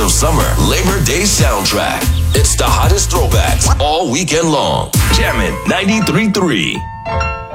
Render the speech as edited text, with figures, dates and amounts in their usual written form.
of summer Labor Day soundtrack. It's the hottest throwbacks all weekend long. Jammin' 93.3.